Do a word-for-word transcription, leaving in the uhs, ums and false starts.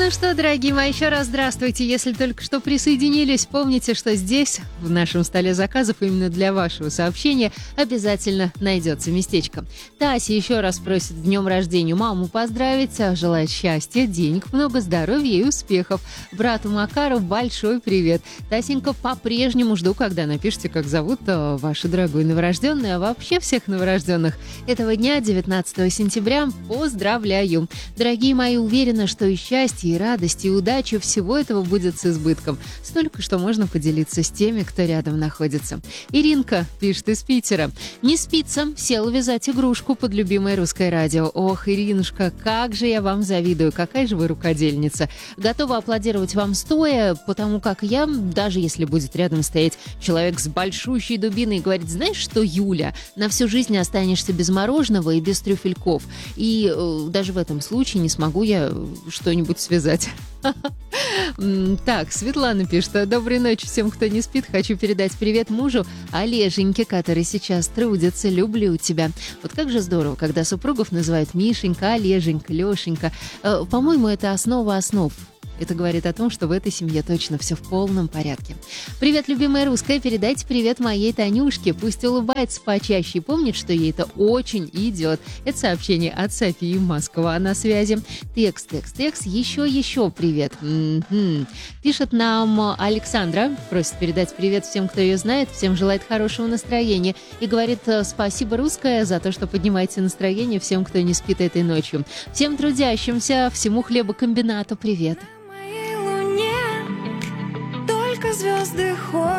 Ну что, дорогие мои, еще раз здравствуйте. Если только что присоединились, помните, что здесь, в нашем столе заказов, именно для вашего сообщения обязательно найдется местечко. Тася еще раз просит днем рождения маму поздравить, желает счастья, денег, много здоровья и успехов. Брату Макару большой привет. Тасенька, по-прежнему жду, когда напишите, как зовут ваши дорогую новорожденную, а вообще всех новорожденных этого дня, девятнадцатого сентября, поздравляю. Дорогие мои, уверена, что и счастье, и радость, и удача всего этого будет с избытком. Столько, что можно поделиться с теми, кто рядом находится. Иринка пишет из Питера. Не спится, сел вязать игрушку под любимое русское радио. Ох, Иринушка, как же я вам завидую, какая же вы рукодельница. Готова аплодировать вам стоя, потому как я, даже если будет рядом стоять человек с большущей дубиной и говорит: знаешь что, Юля, на всю жизнь останешься без мороженого и без трюфельков. И э, даже в этом случае не смогу я что-нибудь связать. Так, Светлана пишет: доброй ночи всем, кто не спит. Хочу передать привет мужу Олеженьке, который сейчас трудится. Люблю тебя. Вот как же здорово, когда супругов называют Мишенька, Олеженька, Лешенька. По-моему, это основа основ. Это говорит о том, что в этой семье точно все в полном порядке. Привет, любимая русская, передайте привет моей Танюшке. Пусть улыбается почаще и помнит, что ей это очень идет. Это сообщение от Софии Москва на связи. Текст, текст, текст. Еще, еще привет. М-м-м. Пишет нам Александра. Просит передать привет всем, кто ее знает. Всем желает хорошего настроения. И говорит: спасибо, русская, за то, что поднимаете настроение всем, кто не спит этой ночью. Всем трудящимся, всему хлебокомбинату привет. Звезды ходят.